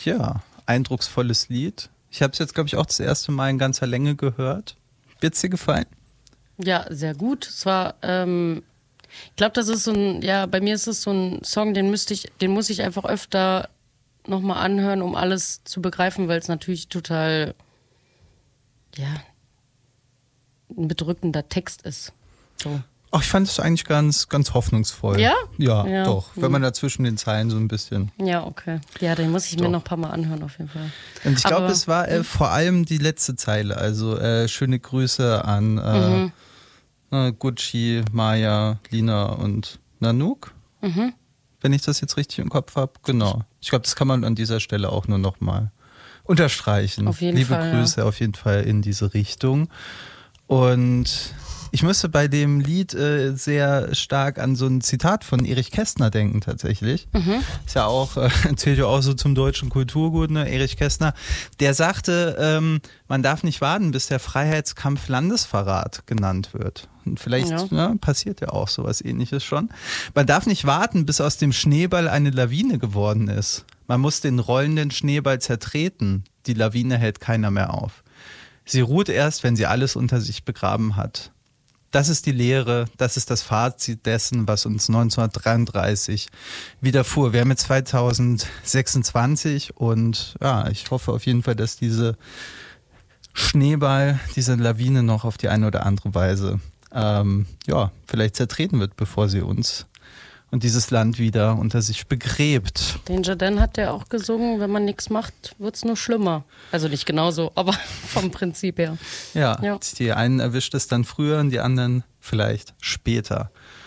Ja, eindrucksvolles Lied. Ich habe es jetzt, glaube ich, auch das erste Mal in ganzer Länge gehört. Wird es dir gefallen? Ja, sehr gut. Es war, ich glaube, das ist so ein, ja, bei mir ist es so ein Song, den muss ich einfach öfter nochmal anhören, um alles zu begreifen, weil es natürlich total, ja, ein bedrückender Text ist. So. Ach, ich fand es eigentlich ganz, ganz hoffnungsvoll. Ja? Ja, doch. Wenn man da zwischen den Zeilen so ein bisschen. Ja, okay. Ja, den muss ich mir noch ein paar Mal anhören, auf jeden Fall. Und ich glaube, es war vor allem die letzte Zeile. Also schöne Grüße an Gucci, Maya, Lina und Nanook. Mhm. Wenn ich das jetzt richtig im Kopf habe. Genau. Ich glaube, das kann man an dieser Stelle auch nur noch mal unterstreichen. Auf jeden Fall. Liebe Grüße auf jeden Fall in diese Richtung. Und ich musste bei dem Lied sehr stark an so ein Zitat von Erich Kästner denken tatsächlich. Mhm. Ist ja auch, zählt ja auch so zum deutschen Kulturgut, ne? Erich Kästner. Der sagte, man darf nicht warten, bis der Freiheitskampf Landesverrat genannt wird. Und vielleicht passiert ja auch sowas Ähnliches schon. Man darf nicht warten, bis aus dem Schneeball eine Lawine geworden ist. Man muss den rollenden Schneeball zertreten. Die Lawine hält keiner mehr auf. Sie ruht erst, wenn sie alles unter sich begraben hat. Das ist die Lehre, das ist das Fazit dessen, was uns 1933 widerfuhr. Wir haben jetzt 2026 und ja, ich hoffe auf jeden Fall, dass diese Schneeball, diese Lawine noch auf die eine oder andere Weise vielleicht zertreten wird, bevor sie uns und dieses Land wieder unter sich begräbt. Danger Dan hat ja auch gesungen, wenn man nichts macht, wird es nur schlimmer. Also nicht genauso, aber vom Prinzip her. Ja, die einen erwischt es dann früher und die anderen vielleicht später.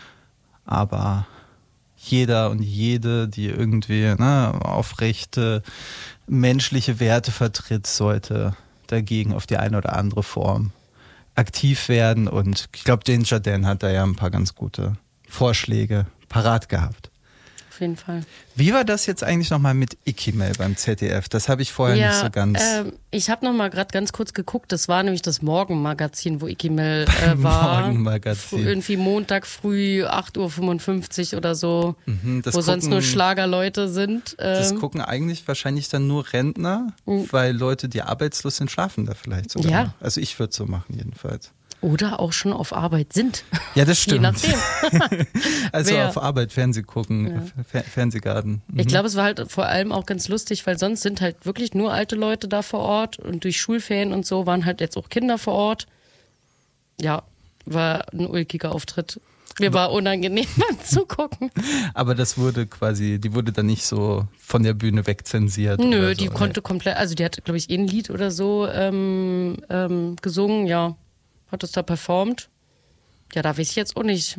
Aber jeder und jede, die irgendwie aufrechte menschliche Werte vertritt, sollte dagegen auf die eine oder andere Form aktiv werden. Und ich glaube, Danger Dan hat da ja ein paar ganz gute Vorschläge parat gehabt. Auf jeden Fall. Wie war das jetzt eigentlich nochmal mit Ikimel beim ZDF? Das habe ich vorher nicht so ganz... ich habe nochmal gerade ganz kurz geguckt, das war nämlich das Morgenmagazin, wo Ikimel war. Morgenmagazin. Irgendwie Montag früh, 8:55 Uhr oder so, wo sonst nur Schlagerleute sind. Das gucken eigentlich wahrscheinlich dann nur Rentner, weil Leute, die arbeitslos sind, schlafen da vielleicht sogar. Ja. Also ich würde so machen jedenfalls. Oder auch schon auf Arbeit sind. Ja, das stimmt. Je nachdem. Also auf Arbeit, Fernseh gucken, Fernsehgarten. Mhm. Ich glaube, es war halt vor allem auch ganz lustig, weil sonst sind halt wirklich nur alte Leute da vor Ort und durch Schulferien und so waren halt jetzt auch Kinder vor Ort. Ja, war ein ulkiger Auftritt. Mir war unangenehm zugucken. Aber das wurde die wurde dann nicht so von der Bühne wegzensiert. Nö, oder so, die konnte komplett, also die hat, glaube ich, ein Lied oder so gesungen, ja. Hat es da performt. Ja, da weiß ich jetzt auch nicht,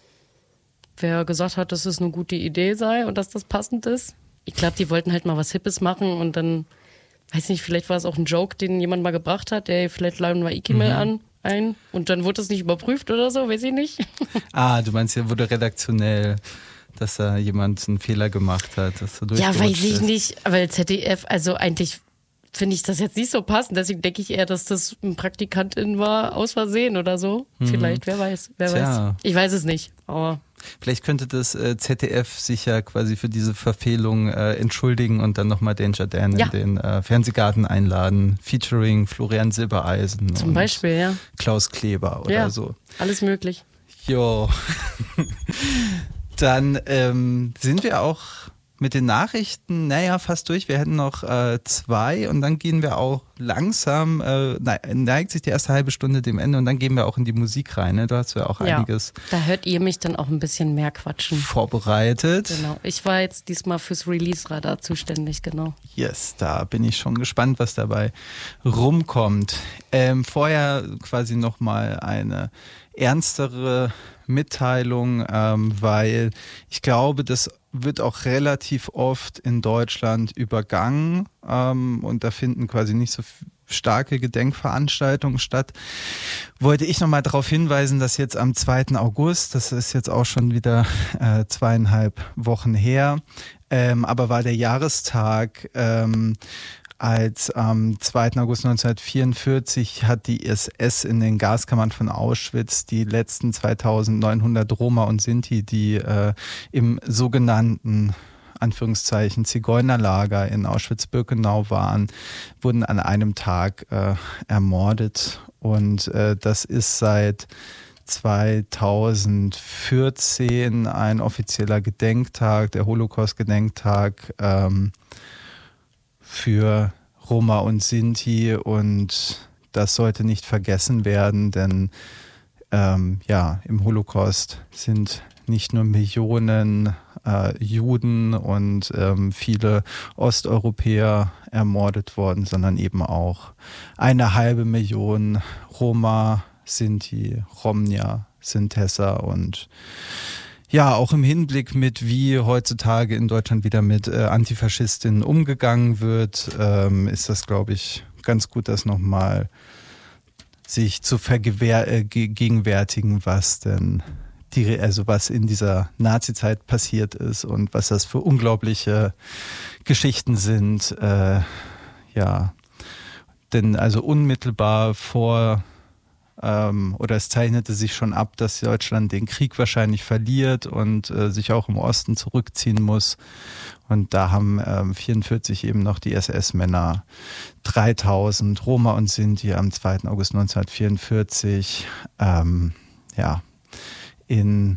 wer gesagt hat, dass es eine gute Idee sei und dass das passend ist. Ich glaube, die wollten halt mal was Hippes machen und dann, weiß nicht, vielleicht war es auch ein Joke, den jemand mal gebracht hat, der vielleicht laden wir Ikimel ein und dann wurde es nicht überprüft oder so, weiß ich nicht. Ah, du meinst, hier wurde redaktionell, dass da jemand einen Fehler gemacht hat. Dass ja, weiß ich nicht, weil ZDF, also eigentlich finde ich das jetzt nicht so passend. Deswegen denke ich eher, dass das eine Praktikantin war, aus Versehen oder so. Vielleicht, wer weiß. Ich weiß es nicht, aber... Vielleicht könnte das ZDF sich ja quasi für diese Verfehlung entschuldigen und dann nochmal Danger Dan in den Fernsehgarten einladen. Featuring Florian Silbereisen. Zum Beispiel, ja. Klaus Kleber oder so. Alles möglich. Jo. Dann sind wir auch mit den Nachrichten, fast durch. Wir hätten noch 2 und dann gehen wir auch langsam, neigt sich die erste halbe Stunde dem Ende und dann gehen wir auch in die Musik rein. Ne? Du hast ja auch einiges. Da hört ihr mich dann auch ein bisschen mehr quatschen. Vorbereitet. Genau. Ich war jetzt diesmal fürs Release-Radar zuständig, genau. Yes, da bin ich schon gespannt, was dabei rumkommt. Vorher quasi nochmal eine ernstere Mitteilung, weil ich glaube, das wird auch relativ oft in Deutschland übergangen und da finden quasi nicht so starke Gedenkveranstaltungen statt. Wollte ich nochmal darauf hinweisen, dass jetzt am 2. August, das ist jetzt auch schon wieder 2,5 Wochen her, aber war der Jahrestag, als am 2. August 1944 hat die SS in den Gaskammern von Auschwitz die letzten 2900 Roma und Sinti, die im sogenannten Anführungszeichen Zigeunerlager in Auschwitz-Birkenau waren, wurden an einem Tag ermordet. Und das ist seit 2014 ein offizieller Gedenktag, der Holocaust-Gedenktag für Roma und Sinti, und das sollte nicht vergessen werden, denn im Holocaust sind nicht nur Millionen Juden und viele Osteuropäer ermordet worden, sondern eben auch 1,5 Million Roma, Sinti, Romnia, Sintesser. Und ja, auch im Hinblick mit, wie heutzutage in Deutschland wieder mit Antifaschistinnen umgegangen wird, ist das, glaube ich, ganz gut, das nochmal sich zu vergegenwärtigen, was denn was in dieser Nazi-Zeit passiert ist und was das für unglaubliche Geschichten sind. Denn also unmittelbar vor oder es zeichnete sich schon ab, dass Deutschland den Krieg wahrscheinlich verliert und sich auch im Osten zurückziehen muss. Und da haben 1944 eben noch die SS-Männer 3000 Roma und Sinti am 2. August 1944 in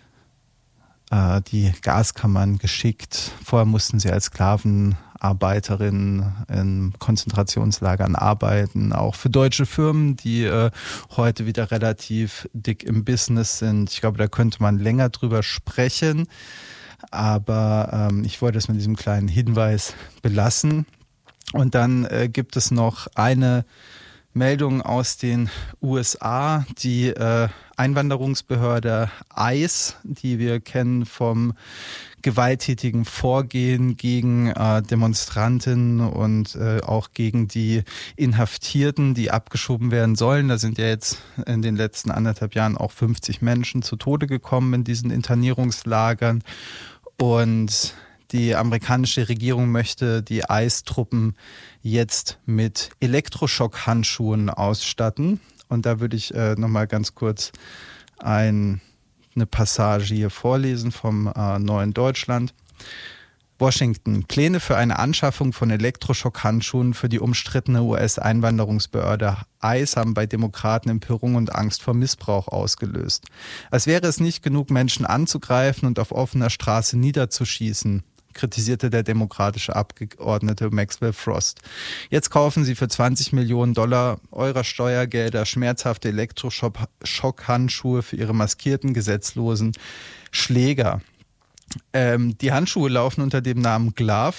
die Gaskammern geschickt. Vorher mussten sie als Sklavenarbeiterinnen in Konzentrationslagern arbeiten, auch für deutsche Firmen, die heute wieder relativ dick im Business sind. Ich glaube, da könnte man länger drüber sprechen, aber ich wollte es mit diesem kleinen Hinweis belassen. Und dann gibt es noch eine Meldung aus den USA, die Einwanderungsbehörde ICE, die wir kennen vom gewalttätigen Vorgehen gegen Demonstrantinnen und auch gegen die Inhaftierten, die abgeschoben werden sollen. Da sind ja jetzt in den letzten 1,5 Jahren auch 50 Menschen zu Tode gekommen in diesen Internierungslagern. Und die amerikanische Regierung möchte die ICE-Truppen jetzt mit Elektroschockhandschuhen ausstatten. Und da würde ich nochmal ganz kurz eine Passage hier vorlesen vom Neuen Deutschland. Washington. Pläne für eine Anschaffung von Elektroschockhandschuhen für die umstrittene US-Einwanderungsbehörde ICE haben bei Demokraten Empörung und Angst vor Missbrauch ausgelöst. Als wäre es nicht genug, Menschen anzugreifen und auf offener Straße niederzuschießen, kritisierte der demokratische Abgeordnete Maxwell Frost. Jetzt kaufen sie für $20 Millionen eurer Steuergelder schmerzhafte Elektroschockhandschuhe für ihre maskierten, gesetzlosen Schläger. Die Handschuhe laufen unter dem Namen GLOVE,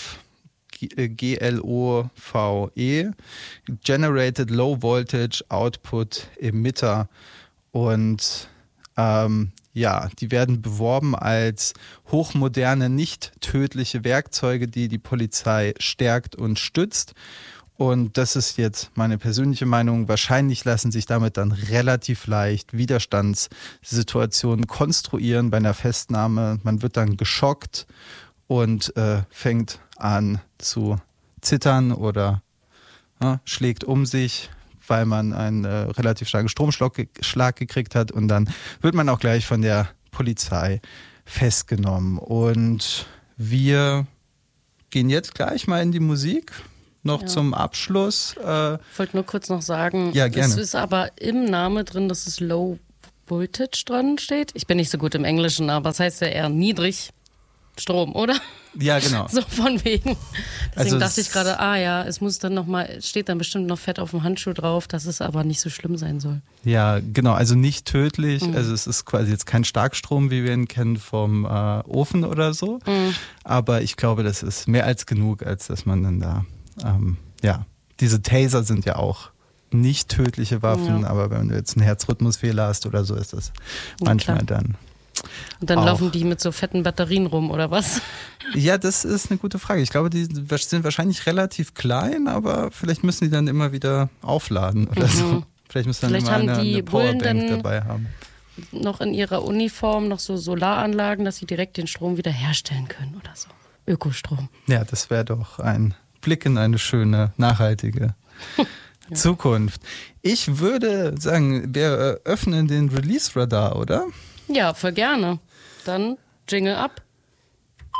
Glove, Generated Low Voltage Output Emitter, und die werden beworben als hochmoderne, nicht tödliche Werkzeuge, die die Polizei stärkt und stützt. Und das ist jetzt meine persönliche Meinung. Wahrscheinlich lassen sich damit dann relativ leicht Widerstandssituationen konstruieren bei einer Festnahme. Man wird dann geschockt und fängt an zu zittern oder schlägt um sich, weil man einen relativ starken Stromschlag gekriegt hat. Und dann wird man auch gleich von der Polizei festgenommen. Und wir gehen jetzt gleich mal in die Musik. Noch zum Abschluss. Ich wollte nur kurz noch sagen, ja, gerne. Es ist aber im Namen drin, dass es Low Voltage dran steht. Ich bin nicht so gut im Englischen, aber das heißt ja eher niedrig Strom, oder? Ja, genau. So von wegen. Deswegen dachte ich gerade, es muss dann nochmal, steht dann bestimmt noch fett auf dem Handschuh drauf, dass es aber nicht so schlimm sein soll. Ja, genau, also nicht tödlich. Also es ist quasi jetzt kein Starkstrom, wie wir ihn kennen vom Ofen oder so. Aber ich glaube, das ist mehr als genug, als dass man dann da diese Taser sind ja auch nicht tödliche Waffen, aber wenn du jetzt einen Herzrhythmusfehler hast oder so, ist das manchmal dann. Und dann laufen die mit so fetten Batterien rum, oder was? Ja, das ist eine gute Frage. Ich glaube, die sind wahrscheinlich relativ klein, aber vielleicht müssen die dann immer wieder aufladen oder so. Vielleicht müssen dann immer eine Powerbank dabei haben. Noch in ihrer Uniform noch so Solaranlagen, dass sie direkt den Strom wieder herstellen können oder so. Ökostrom. Ja, das wäre doch ein Blick in eine schöne, nachhaltige Zukunft. Ich würde sagen, wir öffnen den Release-Radar, oder? Ja, voll gerne. Dann Jingle ab.